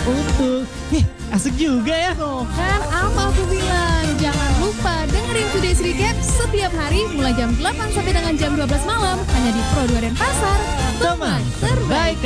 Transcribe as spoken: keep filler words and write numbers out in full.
untuk. Ih, asik juga ya. Tuh kan apa aku bilang, jangan lupa dengerin Today's Recap setiap hari mulai jam delapan sampai dengan jam dua belas malam hanya di Pro dua Denpasar, teman terbaik.